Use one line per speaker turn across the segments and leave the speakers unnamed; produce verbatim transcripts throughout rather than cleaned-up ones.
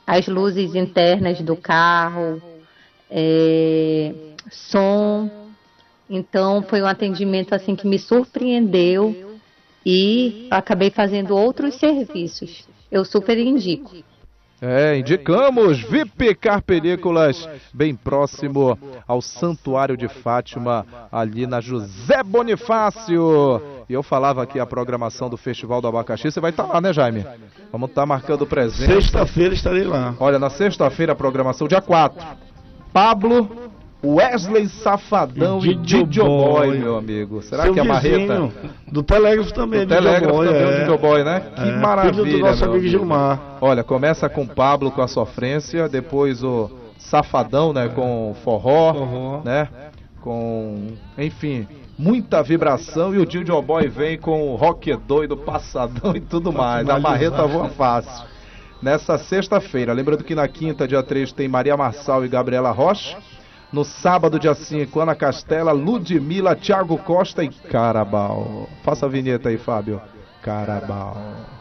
as luzes internas do carro, é, som. Então foi um atendimento assim que me surpreendeu e acabei fazendo outros serviços. Eu super indico.
É, indicamos V I P Carpelículas, bem próximo ao Santuário de Fátima, ali na José Bonifácio. E eu falava aqui a programação do Festival do Abacaxi, você vai estar lá, né, Jaime? Vamos estar marcando presença.
Sexta-feira estarei lá.
Olha, na sexta-feira a programação, dia quatro. Pablo, Wesley Safadão e Didio Boy, Boy, meu amigo. Será Seu que é Marreta?
Do Telégrafo também,
do Telégrafo
Boy,
também,
é.
o Didio Boy, né? Que
é,
maravilha,
filho do nosso amigo
amigo.
Gilmar.
Olha, começa com o Pablo com a sofrência, depois o Safadão, né, com o forró,
forró,
né? Com, enfim, muita vibração, e o Didio Boy vem com o rock doido, passadão e tudo mais. A Marreta voa fácil. Nessa sexta-feira, lembrando que na quinta, dia três, tem Maria Marçal e Gabriela Rocha. No sábado, dia cinco, Ana Castela, Ludmilla, Thiago Costa e Carabal. Faça a vinheta aí, Fábio. Carabal.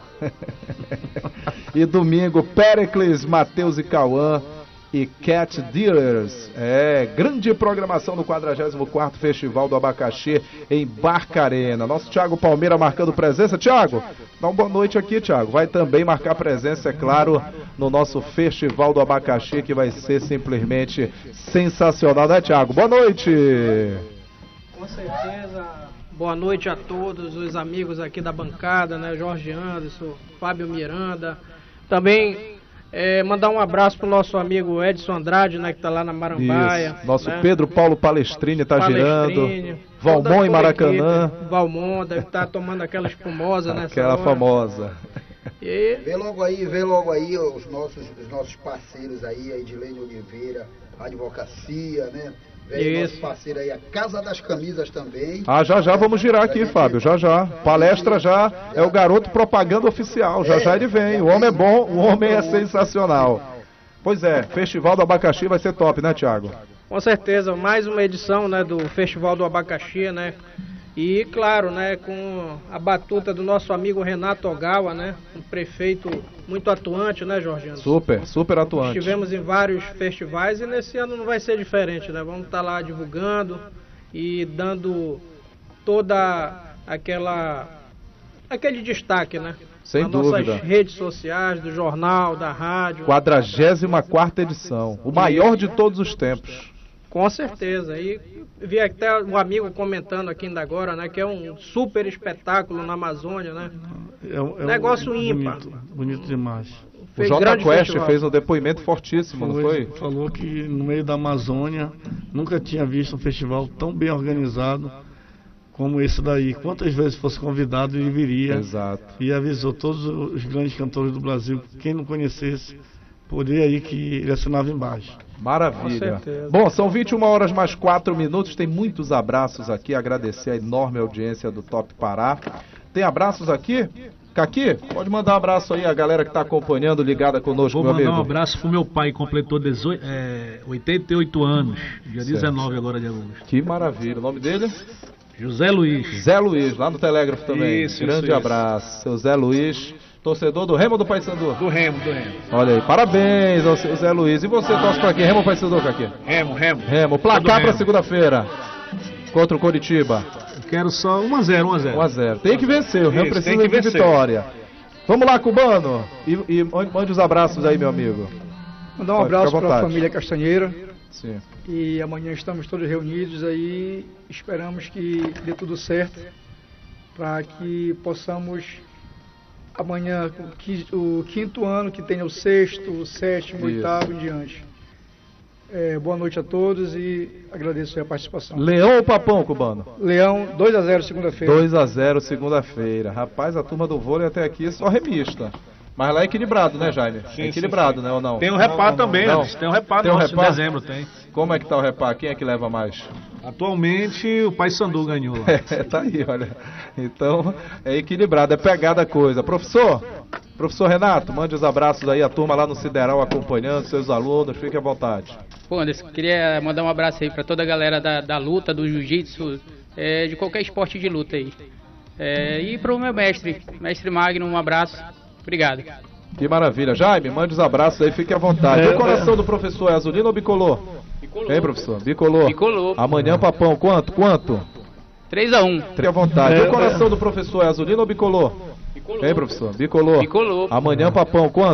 E domingo, Péricles, Matheus e Cauã e Cat Dealers. É, grande programação do quadragésimo quarto Festival do Abacaxi em Barcarena. Nosso Thiago Palmeira marcando presença. Thiago, dá uma boa noite aqui, Thiago. Vai também marcar presença, é claro, no nosso Festival do Abacaxi, que vai ser simplesmente sensacional, né, Thiago? Boa noite!
Com certeza. Boa noite a todos os amigos aqui da bancada, né? Jorge Anderson, Fábio Miranda. Também é, mandar um abraço pro nosso amigo Edson Andrade, né? Que tá lá na Marambaia.
Isso. Nosso
né?
Pedro Paulo Palestrini tá
Palestrini,
girando. Valmont em Maracanã.
Equipe, Valmont deve estar tá tomando aquela espumosa, né?
Aquela famosa.
E... Vê logo aí, vê logo aí os nossos, os nossos parceiros aí, a Edilene Oliveira, a Advocacia, né? Vem nosso parceiro aí, a Casa das Camisas também.
Ah, já já vamos girar aqui, gente... Fábio, já já. Palestra já, já é o garoto propaganda oficial, já é, já ele vem. O homem é bom, o homem é sensacional. Pois é, Festival do Abacaxi vai ser top, né, Thiago?
Com certeza, mais uma edição, né, do Festival do Abacaxi, né? E, claro, né, com a batuta do nosso amigo Renato Ogawa, né, um prefeito muito atuante, né, Jorgiano?
Super, super atuante.
Estivemos em vários festivais e nesse ano não vai ser diferente, né? Vamos estar lá divulgando e dando toda aquela aquele destaque, né?
Sem
nas
dúvida.
Nossas redes sociais, do jornal, da rádio.
quadragésima quarta edição, o maior de todos os tempos.
Com certeza. E vi até um amigo comentando aqui ainda agora, né, que é um super espetáculo na Amazônia, né?
É, é
Negócio
um,
ímpar.
Bonito, bonito demais.
O J Quest fez um depoimento fortíssimo,
falou,
não foi?
Falou que no meio da Amazônia nunca tinha visto um festival tão bem organizado como esse daí. Quantas vezes fosse convidado ele viria.
Exato.
E avisou todos os grandes cantores do Brasil, quem não conhecesse, poderia aí que ele assinava embaixo.
Maravilha. Bom, são vinte e uma horas mais quatro minutos, tem muitos abraços aqui, agradecer a enorme audiência do Top Pará. Tem abraços aqui? Caqui, pode mandar um abraço aí a galera que está acompanhando, ligada conosco,
Vou
meu amigo.
Vou mandar um abraço pro meu pai, que completou dezoito, é, oitenta e oito anos, dia certo. dezenove agora de agosto.
Que maravilha, o nome dele?
José Luiz.
Zé Luiz, lá no Telégrafo também.
Isso,
Grande
isso,
abraço,
isso.
seu Zé Luiz. Torcedor do Remo ou do Paysandu?
Do Remo, do Remo.
Olha aí, parabéns ao seu Zé Luiz. E você torce pra quem? Remo ou Paysandu, Caqui?
Remo, Remo.
Remo. Placar pra segunda-feira contra o Coritiba.
Eu quero só um a zero, um a zero.
um a zero. Tem que vencer, o Remo
Isso,
precisa
de
vencer. Vitória. Vamos lá, Cubano. E, e mande os abraços aí, meu amigo.
Mandar um Pode, abraço para a família Castanheira.
Sim.
E amanhã estamos todos reunidos aí. Esperamos que dê tudo certo para que possamos amanhã, o quinto ano, que tenha o sexto, o sétimo, o oitavo em diante. É, boa noite a todos e agradeço a participação.
Leão ou Papão, Cubano?
Leão, dois a zero segunda-feira.
dois a zero segunda-feira. Rapaz, a turma do vôlei até aqui é só remista. Mas lá é equilibrado, né, Jaime?
Sim,
é equilibrado,
sim, sim.
né, ou não?
Tem o repá não, também, não. Tem o repá
tem
nosso,
o repá?
em dezembro, tem.
Como é que tá o repá? Quem é que leva mais?
Atualmente o Paysandu ganhou lá.
É, tá aí, olha. Então, é equilibrado, é pegada a coisa. Professor, professor Renato, mande os abraços aí, a turma lá no Sideral acompanhando, seus alunos, fique à vontade.
Pô, Anderson, queria mandar um abraço aí pra toda a galera da, da luta, do jiu-jitsu, é, de qualquer esporte de luta aí. É, e pro meu mestre, mestre Magno, um abraço. Obrigado.
Que maravilha. Jaime, mande os abraços aí, fique à vontade.
É,
E o coração do professor é azulino ou bicolor?
Bicolor.
Hein, professor? Bicolor.
Bicolor.
Amanhã, papão, quanto? Quanto?
três a um.
Fique à vontade.
É,
E o coração do professor é azulino ou bicolor?
Bicolor.
Hein, professor? Bicolor.
Bicolor.
Amanhã, papão, quanto?